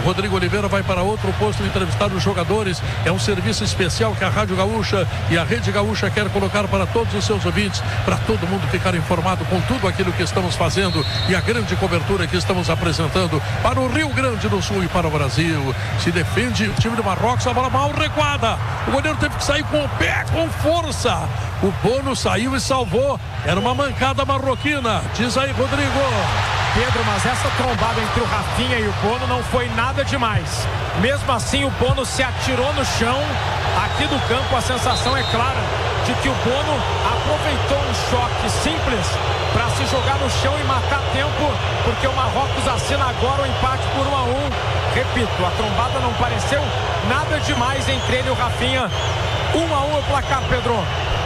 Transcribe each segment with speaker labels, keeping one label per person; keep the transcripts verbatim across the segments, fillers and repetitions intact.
Speaker 1: Rodrigo Oliveira vai para outro posto entrevistar os jogadores. É um serviço especial que a Rádio Gaúcha e a Rede Gaúcha quer colocar para todos os seus ouvintes, para todo mundo ficar informado com tudo aquilo que estamos fazendo e a grande cobertura que estamos apresentando para o Rio Grande do Sul e para o Brasil. Se defende o time do Marrocos, a bola mal recuada. O goleiro teve que sair com o pé, com força. O Bono saiu e salvou. Era uma mancada marroquina. Diz aí, Rodrigo.
Speaker 2: Pedro, mas essa trombada entre o Rafinha e o Bono não foi nada demais. Mesmo assim, o Bono se atirou no chão. Aqui do campo, a sensação é clara de que o Bono aproveitou um choque simples para se jogar no chão e matar tempo, porque o Marrocos assina agora o empate por um a um. Repito, a trombada não pareceu nada demais entre ele e o Rafinha. um a um é o placar, Pedro.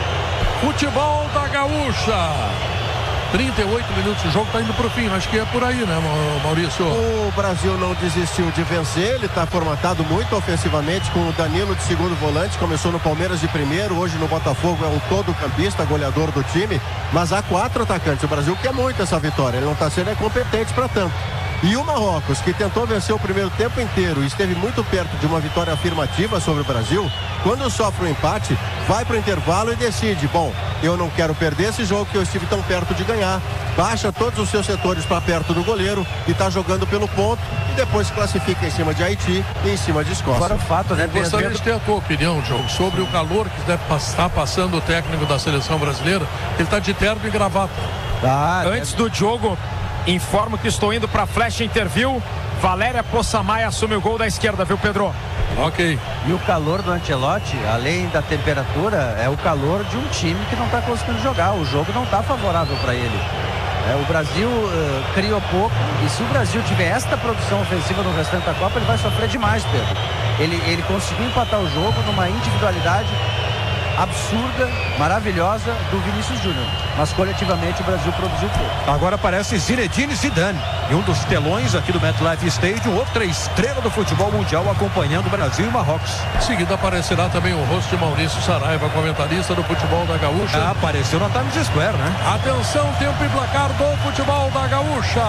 Speaker 1: Futebol da Gaúcha. trinta e oito minutos, o jogo está indo para o fim, acho que é por aí, né, Maurício?
Speaker 3: O Brasil não desistiu de vencer, ele está formatado muito ofensivamente com o Danilo de segundo volante, começou no Palmeiras de primeiro, hoje no Botafogo é um todo campista, goleador do time, mas há quatro atacantes, o Brasil quer muito essa vitória, ele não está sendo competente para tanto. E o Marrocos, que tentou vencer o primeiro tempo inteiro e esteve muito perto de uma vitória afirmativa sobre o Brasil, quando sofre um empate, vai para o intervalo e decide, bom, eu não quero perder esse jogo que eu estive tão perto de ganhar, baixa todos os seus setores para perto do goleiro e está jogando pelo ponto e depois se classifica em cima de Haiti e em cima de Escócia.
Speaker 4: Agora o fato, né,
Speaker 1: Pedro? Gostaria de ter a tua opinião, Diogo, sobre o calor que deve estar passando o técnico da seleção brasileira. Ele está de terno e gravata.
Speaker 2: Ah, Antes deve... do jogo, informo que estou indo para a Flash Interview. Valéria Poçamai assume o gol da esquerda, viu, Pedro?
Speaker 1: Ok.
Speaker 4: E o calor do Ancelotti, além da temperatura, é o calor de um time que não está conseguindo jogar. O jogo não está favorável para ele. É, o Brasil uh, criou pouco, e se o Brasil tiver esta produção ofensiva no restante da Copa, ele vai sofrer demais, Pedro. Ele, ele conseguiu empatar o jogo numa individualidade absurda, maravilhosa do Vinícius Júnior, mas coletivamente o Brasil produziu pouco.
Speaker 5: Agora aparece Zinedine Zidane em um dos telões aqui do MetLife Stadium, outra estrela do futebol mundial acompanhando o Brasil e Marrocos.
Speaker 1: Em seguida aparecerá também o rosto de Maurício Saraiva, comentarista do futebol da Gaúcha.
Speaker 5: Ah, apareceu na Times Square, né?
Speaker 1: Atenção, tempo e placar do futebol da Gaúcha.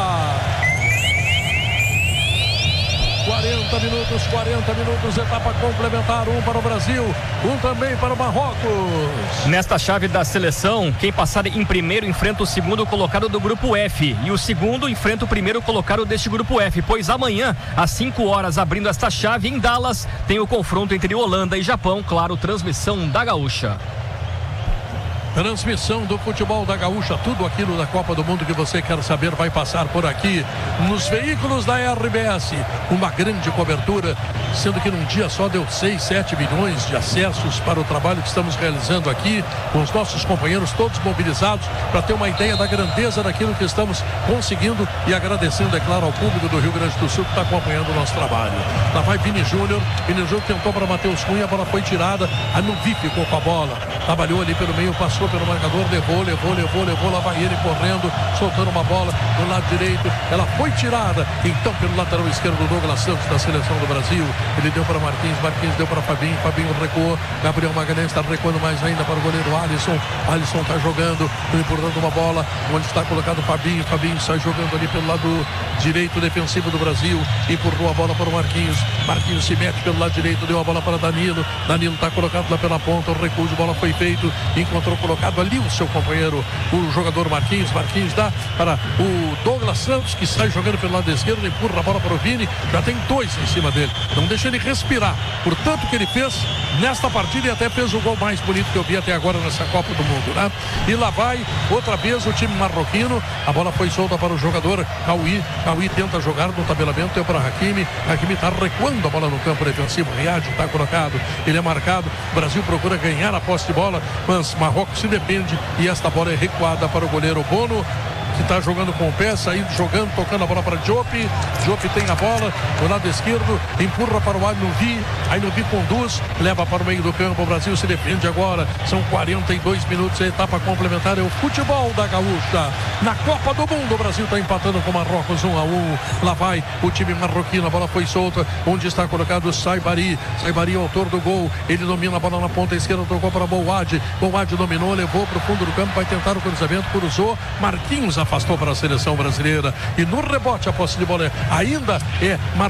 Speaker 1: quarenta minutos, quarenta minutos, etapa complementar, um para o Brasil, um também para o Marrocos.
Speaker 6: Nesta chave da seleção, quem passar em primeiro enfrenta o segundo colocado do grupo F e o segundo enfrenta o primeiro colocado deste grupo F, pois amanhã, às cinco horas, abrindo esta chave em Dallas, tem o confronto entre Holanda e Japão, claro, transmissão da Gaúcha.
Speaker 1: Transmissão do futebol da Gaúcha, tudo aquilo da Copa do Mundo que você quer saber vai passar por aqui, nos veículos da R B S. Uma grande cobertura, sendo que num dia só deu seis, sete milhões de acessos para o trabalho que estamos realizando aqui, com os nossos companheiros todos mobilizados, para ter uma ideia da grandeza daquilo que estamos conseguindo e agradecendo, é claro, ao público do Rio Grande do Sul que está acompanhando o nosso trabalho. Lá vai Vini Júnior, Vini Júnior tentou para Matheus Cunha, a bola foi tirada, a Nuvi ficou com a bola, trabalhou ali pelo meio, passou pelo marcador, levou, levou, levou, levou, lá vai ele correndo, soltando uma bola do lado direito, ela foi tirada, então pelo lateral esquerdo do Douglas Santos da seleção do Brasil, ele deu para Marquinhos, Marquinhos deu para Fabinho, Fabinho recuou, Gabriel Magalhães está recuando mais ainda para o goleiro Alisson, Alisson está jogando, empurrando uma bola, onde está colocado o Fabinho, Fabinho sai jogando ali pelo lado direito defensivo do Brasil, empurrou a bola para o Marquinhos, Marquinhos se mete pelo lado direito, deu a bola para Danilo, Danilo está colocado lá pela ponta, o recuo de bola foi feito, encontrou colocado ali o seu companheiro, o jogador Marquinhos, Marquinhos dá para o Douglas Santos, que sai jogando pelo lado esquerdo, empurra a bola para o Vini, já tem dois em cima dele, não deixa ele respirar, por tanto que ele fez nesta partida e até fez o gol mais bonito que eu vi até agora nessa Copa do Mundo, né? E lá vai, outra vez o time marroquino, a bola foi solta para o jogador Cauí, Cauí tenta jogar no tabelamento, deu para Hakimi, Hakimi está recuando a bola no campo defensivo, Riad está colocado, ele é marcado, o Brasil procura ganhar a posse de bola, mas Marrocos se defende e esta bola é recuada para o goleiro Bono, que está jogando com o pé, saindo, jogando, tocando a bola para Diop. Diop tem a bola do lado esquerdo, empurra para o Ainuvi, Ainuvi conduz, leva para o meio do campo, o Brasil se defende agora, são quarenta e dois minutos, a etapa complementar é o futebol da Gaúcha. Na Copa do Mundo, o Brasil está empatando com o Marrocos um a um, lá vai o time marroquino, a bola foi solta, onde está colocado o Saibari, Saibari é o autor do gol, ele domina a bola na ponta esquerda, tocou para Bouad, Bouad dominou, levou para o fundo do campo, vai tentar o cruzamento, cruzou, Marquinhos afastou para a seleção brasileira e no rebote a posse de bola ainda é Marquinhos.